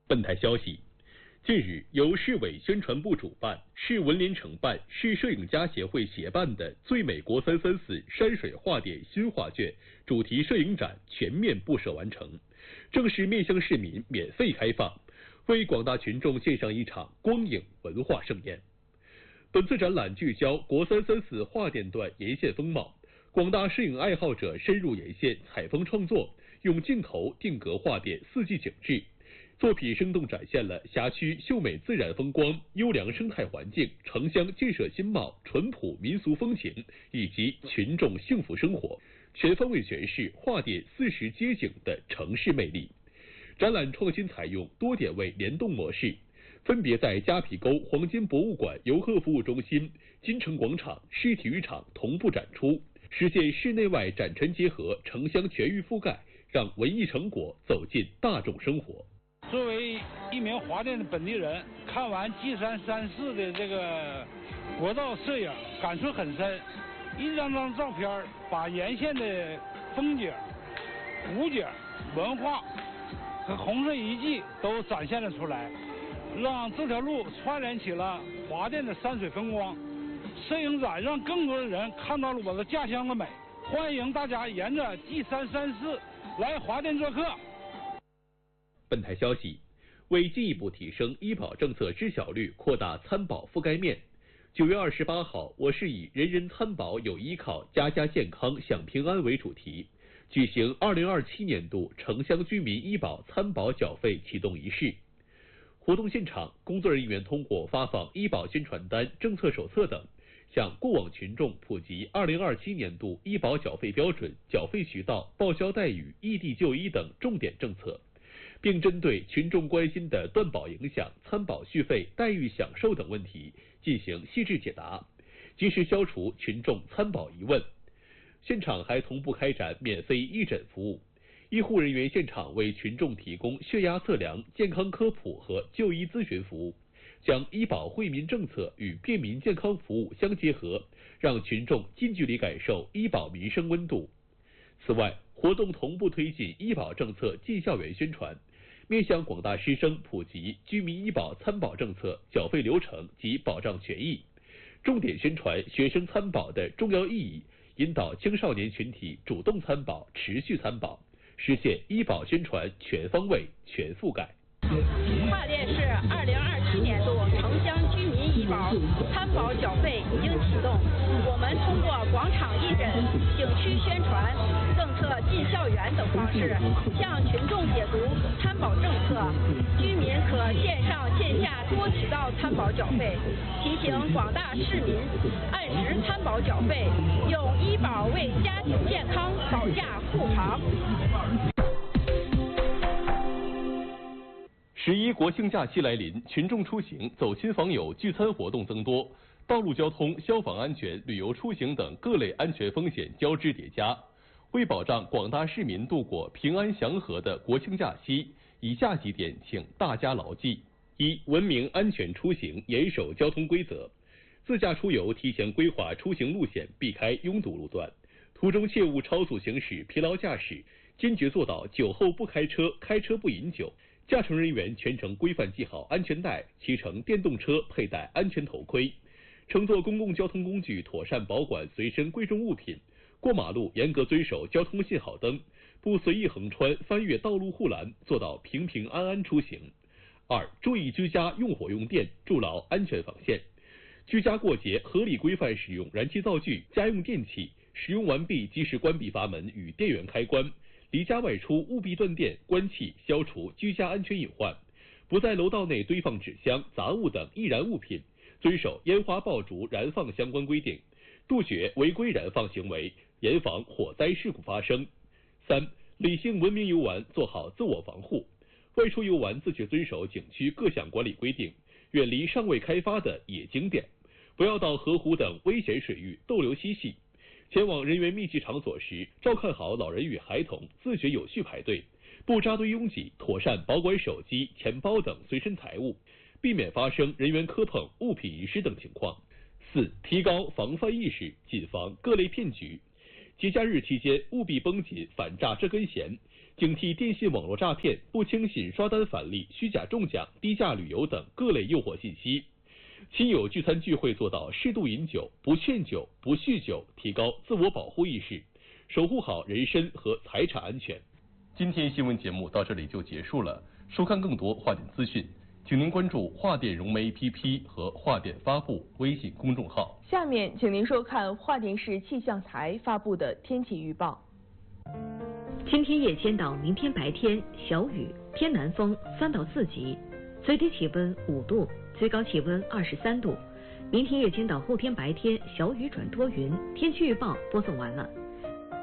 本台消息，近日由市委宣传部主办、市文联承办、市摄影家协会协办的“最美国334”山水画点新画卷主题摄影展全面布设完成，正式面向市民免费开放，为广大群众献上一场光影文化盛宴。本次展览聚焦国334画点段沿线风貌，广大摄影爱好者深入沿线采风创作，用镜头定格画点四季景致。作品生动展现了辖区秀美自然风光、优良生态环境、城乡建设新貌、淳朴民俗风情以及群众幸福生活，全方位诠释画点40街景的城市魅力。展览创新采用多点位联动模式，分别在夹皮沟黄金博物馆游客服务中心、金城广场、市体育场同步展出，实现市内外展陈结合、城乡全域覆盖，让文艺成果走进大众生活。 作为一名华店的本地人，看完G334的这个国道摄影，感触很深。一张张照片把沿线的风景、古景、文化和红色遗迹都展现了出来，让这条路串联起了华店的山水风光。摄影展让更多的人看到了我的家乡的美，欢迎大家沿着G334来华店做客。 本台消息，为进一步提升医保政策知晓率，扩大参保覆盖面，9月28号，我市以人人参保有依靠，家家健康享平安为主题，举行2027年度城乡居民医保参保缴费启动仪式。活动现场，工作人员通过发放医保宣传单、政策手册等，向过往群众普及2027年度医保缴费标准、缴费渠道、报销待遇、异地就医等重点政策，并针对群众关心的断保影响、参保续费、待遇享受等问题进行细致解答，及时消除群众参保疑问。现场还同步开展免费义诊服务，医护人员现场为群众提供血压测量、健康科普和就医咨询服务，将医保惠民政策与便民健康服务相结合，让群众近距离感受医保民生温度。此外，活动同步推进医保政策进校园宣传，面向广大师生普及居民医保参保政策、缴费流程及保障权益，重点宣传学生参保的重要意义，引导青少年群体主动参保、持续参保，实现医保宣传全方位、全覆盖。 华店市2027年度城乡居民医保参保缴费已经启动，我们通过广场义诊、景区宣传、政策进校园等方式，向群众解读参保政策。居民可线上线下多渠道参保缴费，提醒广大市民按时参保缴费，用医保为家庭健康保驾护航。 11国庆假期来临，群众出行、走亲访友、聚餐活动增多，道路交通、消防安全、旅游出行等各类安全风险交织叠加。为保障广大市民度过平安祥和的国庆假期，以下几点请大家牢记：一、文明安全出行，严守交通规则。自驾出游提前规划出行路线，避开拥堵路段，途中切勿超速行驶、疲劳驾驶，坚决做到酒后不开车、开车不饮酒。驾乘人员全程规范系好安全带，骑乘电动车佩戴安全头盔，乘坐公共交通工具妥善保管随身贵重物品，过马路严格遵守交通信号灯，不随意横穿翻越道路护栏，做到平平安安出行。二、注意居家用火用电，筑牢安全防线。居家过节合理规范使用燃气灶具、家用电器，使用完毕及时关闭阀门与电源开关。离家外出务必断电关气，消除居家安全隐患。不在楼道内堆放纸箱、杂物等易燃物品，遵守烟花爆竹燃放相关规定，杜绝违规燃放行为，严防火灾事故发生。三、理性文明游玩，做好自我防护。外出游玩自觉遵守景区各项管理规定，远离尚未开发的野景点，不要到河湖等危险水域逗留嬉戏。前往人员密集场所时，照看好老人与孩童，自觉有序排队，不扎堆拥挤，妥善保管手机、钱包等随身财物，避免发生人员磕碰、物品遗失等情况。四、提高防范意识，谨防各类骗局。节假日期间，务必绷紧反诈这根弦， 警惕电信网络诈骗、不轻信刷单返利、虚假中奖、低价旅游等各类诱惑信息。亲友聚餐聚会做到适度饮酒，不劝酒、不酗酒，提高自我保护意识，守护好人身和财产安全。今天新闻节目到这里就结束了。收看更多华电资讯，请您关注华电融媒 APP 和华电发布微信公众号。 下面请您收看华电市气象台发布的天气预报。 今天夜间到明天白天小雨，偏南风3到4级，最低气温5度，最高气温23度。明天夜间到后天白天小雨转多云。天气预报播送完了。